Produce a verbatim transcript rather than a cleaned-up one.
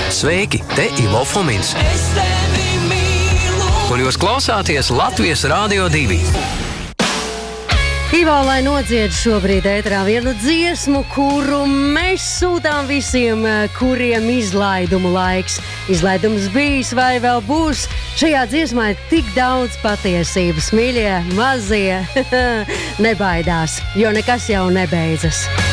Sveiki, te Ivo Fomins. Un jūs klausāties Latvijas Rādio divi. Ivo, lai nodzied šobrīd ēterā vienu dziesmu, kuru mēs sūtām visiem, kuriem izlaidumu laiks. Izlaidums bijis vai vēl būs. Šajā dziesmā ir tik daudz patiesības. Mīļie, mazie, nebaidās, jo nekas jau nebeidzas.